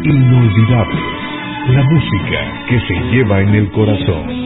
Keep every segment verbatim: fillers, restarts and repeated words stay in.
Inolvidables, la música que se lleva en el corazón.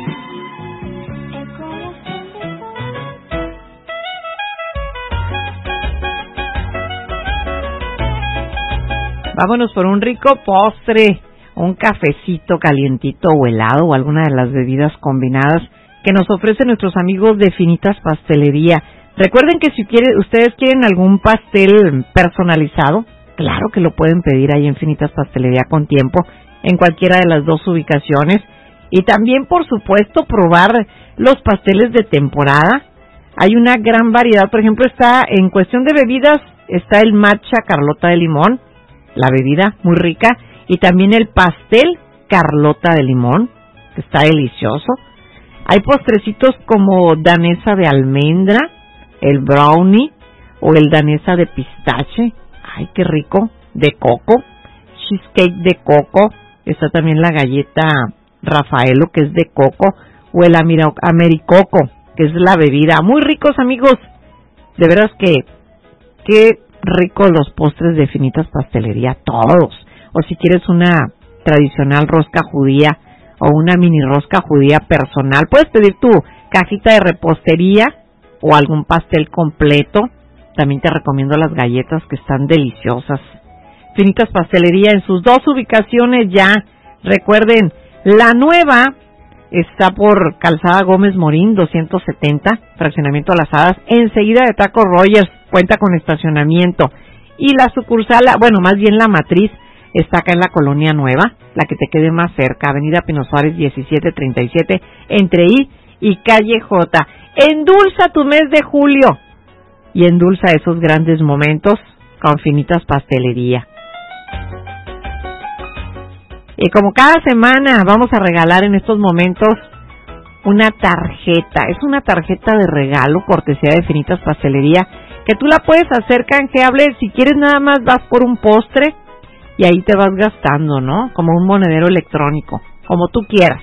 Vámonos por un rico postre, un cafecito calientito o helado o alguna de las bebidas combinadas que nos ofrecen nuestros amigos de Finitas Pastelería. Recuerden que si quiere, ustedes quieren algún pastel personalizado, claro que lo pueden pedir ahí en Finitas Pastelería con tiempo, en cualquiera de las dos ubicaciones. Y también, por supuesto, probar los pasteles de temporada. Hay una gran variedad, por ejemplo, está en cuestión de bebidas, está el matcha Carlota de limón, la bebida muy rica, y también el pastel Carlota de limón, que está delicioso. Hay postrecitos como danesa de almendra, el brownie o el danesa de pistache, ay qué rico, de coco, cheesecake de coco, está también la galleta Rafaelo que es de coco, o el americoco que es la bebida. Muy ricos, amigos, de veras que qué ricos los postres de Finitas Pastelería, todos. O si quieres una tradicional rosca judía o una mini rosca judía personal, puedes pedir tu cajita de repostería o algún pastel completo. También te recomiendo las galletas que están deliciosas. Finitas Pastelería en sus dos ubicaciones ya. Recuerden, la nueva está por Calzada Gómez Morín doscientos setenta, Fraccionamiento Las Hadas, enseguida de Taco Rogers, cuenta con estacionamiento. Y la sucursal, bueno, más bien la matriz, está acá en la Colonia Nueva, la que te quede más cerca, Avenida Pino Suárez diecisiete treinta y siete, entre I y Calle J. Endulza tu mes de julio y endulza esos grandes momentos con Finitas Pastelería. Y como cada semana vamos a regalar en estos momentos una tarjeta. Es una tarjeta de regalo, cortesía de Finitas Pastelería, que tú la puedes hacer canjeable. Si quieres nada más vas por un postre y ahí te vas gastando, ¿no? Como un monedero electrónico, como tú quieras.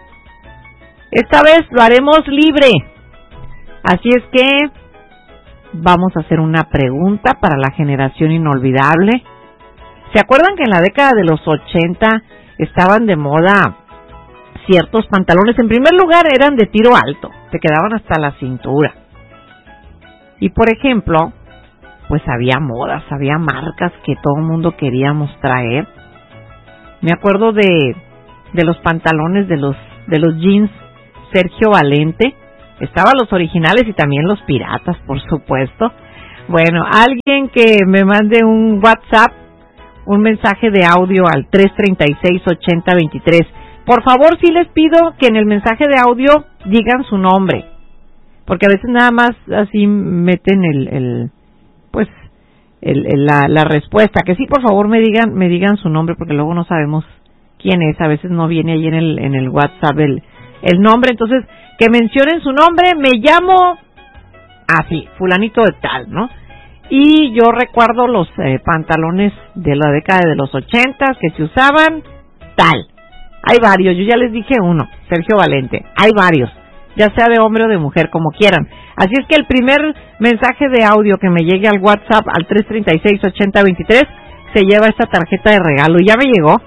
Esta vez lo haremos libre. Así es que vamos a hacer una pregunta para la generación inolvidable. ¿Se acuerdan que en la década de los ochenta estaban de moda ciertos pantalones? En primer lugar eran de tiro alto, te quedaban hasta la cintura. Y por ejemplo, pues había modas, había marcas que todo el mundo queríamos traer. Me acuerdo de de los pantalones de los de los jeans Sergio Valente. Estaban los originales y también los piratas, por supuesto. Bueno, alguien que me mande un WhatsApp, un mensaje de audio al tres treinta y seis ochenta veintitrés. Por favor, sí les pido que en el mensaje de audio digan su nombre, porque a veces nada más así meten el, el pues, el, el, la, la respuesta. Que sí, por favor, me digan, me digan su nombre, porque luego no sabemos quién es. A veces no viene ahí en el, en el WhatsApp el, el nombre. Entonces, que mencionen su nombre. Me llamo así, fulanito de tal, ¿no? Y yo recuerdo los eh, pantalones de la década de los ochentas que se usaban tal. Hay varios, yo ya les dije uno, Sergio Valente. Hay varios, ya sea de hombre o de mujer, como quieran. Así es que el primer mensaje de audio que me llegue al WhatsApp al tres treinta y seis ochenta veintitrés se lleva esta tarjeta de regalo. Ya me llegó,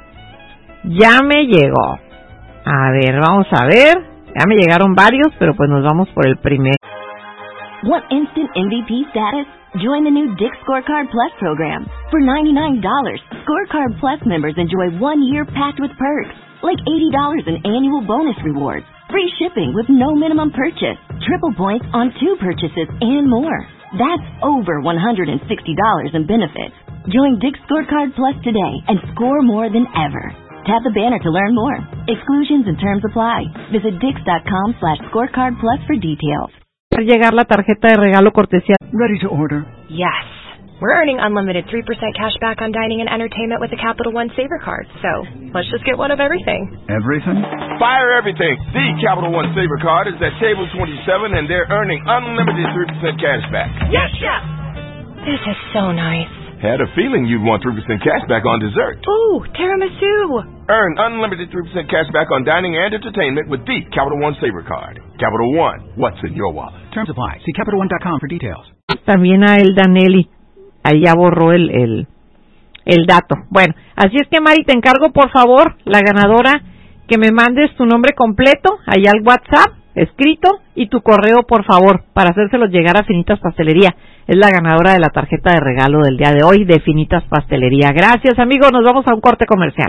ya me llegó. A ver, vamos a ver. Ya me llegaron varios, pero pues nos vamos por el primero. Want instant M V P status? Join the new Dick's Scorecard Plus program. For ninety-nine dollars, Scorecard Plus members enjoy one year packed with perks, like eighty dollars in annual bonus rewards, free shipping with no minimum purchase, triple points on two purchases, and more. That's over one hundred sixty dollars in benefits. Join Dick's Scorecard Plus today and score more than ever. Tap the banner to learn more. Exclusions and terms apply. Visit dix.com slash scorecard plus for details. Llegar la tarjeta de regalo cortesía. Ready to order? Yes. We're earning unlimited three percent cash back on dining and entertainment with the Capital One Saver Card. So, let's just get one of everything. Everything? Fire everything. The Capital One Saver Card is at table twenty-seven and they're earning unlimited three percent cash back. Yes, Chef! This is so nice. Had a feeling you'd want three percent cash back on dessert. Ooh, tiramisu! Earn unlimited three percent cash back on dining and entertainment with the Capital One Saver Card. Capital One, what's in your wallet? Terms apply. See Capital One dot com for details. También a el Danelli. Ahí ya borró el, el, el dato. Bueno, así es que Mari, te encargo por favor, la ganadora, que me mandes tu nombre completo allá al WhatsApp, escrito, y tu correo por favor, para hacérselo llegar a Finitas Pastelería. Es la ganadora de la tarjeta de regalo del día de hoy de Finitas Pastelería. Gracias, amigos, nos vamos a un corte comercial.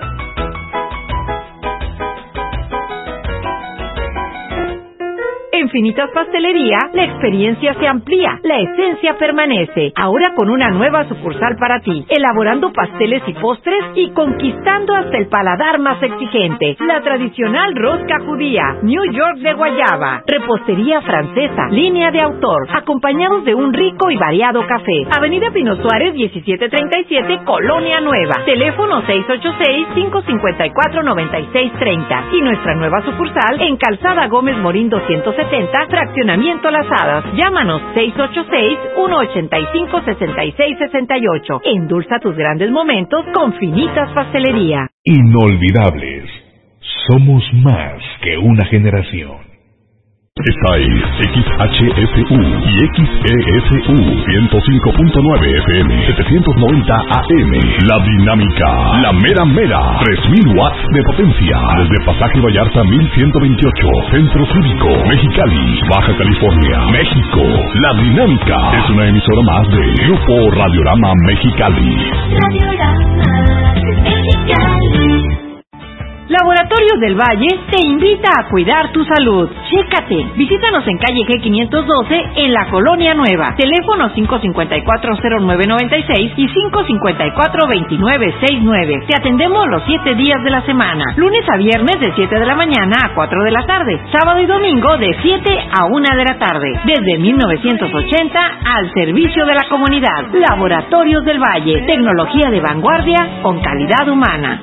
En Finitas Pastelería, la experiencia se amplía, la esencia permanece, ahora con una nueva sucursal para ti, elaborando pasteles y postres y conquistando hasta el paladar más exigente. La tradicional rosca judía, New York de guayaba, repostería francesa, línea de autor, acompañados de un rico y variado café. Avenida Pino Suárez, diecisiete treinta y siete, Colonia Nueva. Teléfono seis ocho seis, cinco cinco cuatro, nueve seis tres cero. Y nuestra nueva sucursal en Calzada Gómez Morín doscientos setenta, Fraccionamiento Las Hadas. Llámanos seis ocho seis, uno ocho cinco, seis seis seis ocho. Endulza tus grandes momentos con Finitas Pastelería. Inolvidables. Somos más que una generación. Esta es X H F U y X E F U ciento cinco punto nueve F M, setecientos noventa A M. La dinámica, la mera mera, tres mil watts de potencia. Desde Pasaje Vallarta mil ciento veintiocho, Centro Cívico, Mexicali, Baja California, México. La dinámica es una emisora más de Grupo Radiorama Mexicali. Radiorama Mexicali. Laboratorios del Valle te invita a cuidar tu salud. Chécate. Visítanos en calle G quinientos doce en la Colonia Nueva. Teléfono cinco cinco cuatro, cero nueve nueve seis y cinco cinco cuatro, dos nueve seis nueve. Te atendemos los siete días de la semana. Lunes a viernes de siete de la mañana a cuatro de la tarde. Sábado y domingo de siete a una de la tarde. Desde mil novecientos ochenta al servicio de la comunidad. Laboratorios del Valle. Tecnología de vanguardia con calidad humana.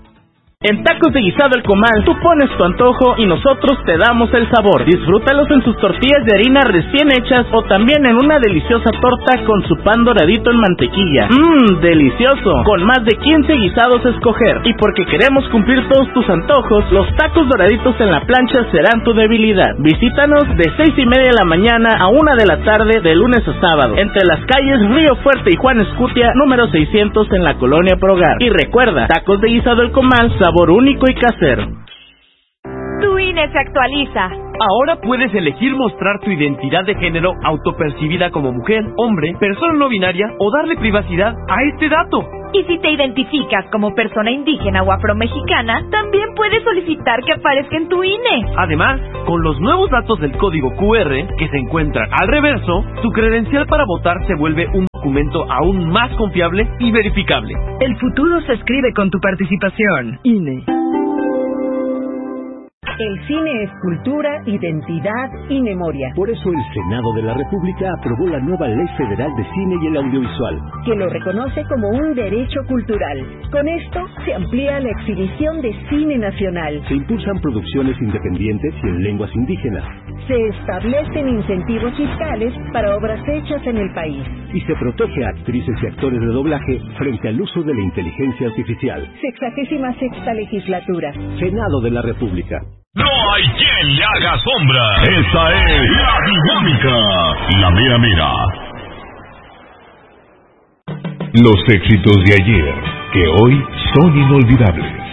En Tacos de Guisado El Comal, tú pones tu antojo y nosotros te damos el sabor. Disfrútalos en sus tortillas de harina recién hechas o también en una deliciosa torta con su pan doradito en mantequilla. Mmm, delicioso. Con más de quince guisados a escoger. Y porque queremos cumplir todos tus antojos, los tacos doraditos en la plancha serán tu debilidad. Visítanos de seis y media de la mañana a una de la tarde de lunes a sábado. Entre las calles Río Fuerte y Juan Escutia, número seiscientos en la Colonia Progar. Y recuerda, Tacos de Guisado El Comal, sabor único y casero. Tu I N E se actualiza. Ahora puedes elegir mostrar tu identidad de género autopercibida como mujer, hombre, persona no binaria o darle privacidad a este dato. Y si te identificas como persona indígena o afromexicana, también puedes solicitar que aparezca en tu I N E. Además, con los nuevos datos del código Q R que se encuentran al reverso, tu credencial para votar se vuelve un documento aún más confiable y verificable. El futuro se escribe con tu participación. I N E. El cine es cultura, identidad y memoria. Por eso el Senado de la República aprobó la nueva Ley Federal de Cine y el Audiovisual, que lo reconoce como un derecho cultural. Con esto se amplía la exhibición de cine nacional. Se impulsan producciones independientes y en lenguas indígenas. Se establecen incentivos fiscales para obras hechas en el país. Y se protege a actrices y actores de doblaje frente al uso de la inteligencia artificial. Sexagésima sexta legislatura. Senado de la República. No hay quien le haga sombra. Esta es la dinámica, la mera mera. Los éxitos de ayer, que hoy son inolvidables.